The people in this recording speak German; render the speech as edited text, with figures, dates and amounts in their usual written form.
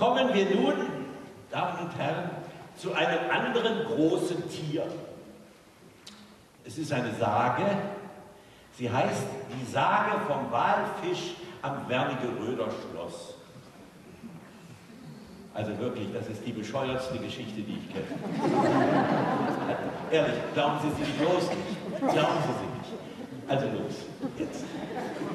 Kommen wir nun, Damen und Herren, zu einem anderen großen Tier. Es ist eine Sage. Sie heißt die Sage vom Walfisch am Wernigeröder Schloss. Also wirklich, das ist die bescheuertste Geschichte, die ich kenne. Ehrlich, glauben Sie sie bloß nicht. Glauben Sie sie nicht. Also los, jetzt.